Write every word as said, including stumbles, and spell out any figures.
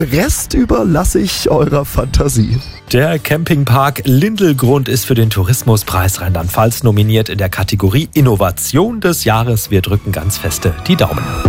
Rest überlasse ich eurer Fantasie. Der Campingpark Lindelgrund ist für den Tourismuspreis Rheinland-Pfalz nominiert in der Kategorie Innovation des Jahres. Wir drücken ganz feste die Daumen.